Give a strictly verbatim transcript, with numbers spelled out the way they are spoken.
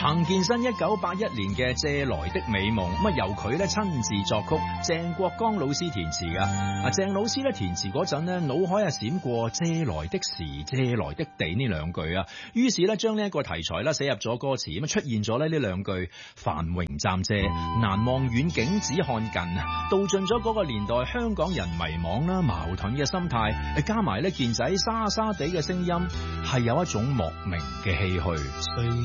彭健新一九八一年嘅《借來的美夢》，咁啊由佢咧親自作曲，鄭國江老師填詞噶。啊鄭老師咧填詞嗰陣咧，腦海啊閃過借來的時，借來的地呢兩句啊，於是咧將呢一個題材咧寫入咗歌詞，咁啊出現咗咧呢兩句繁榮暫借，難望遠景只看近，道盡咗嗰個年代香港人迷惘啦、矛盾嘅心態，加埋咧健仔沙沙地嘅聲音，係有一種莫名嘅唏噓。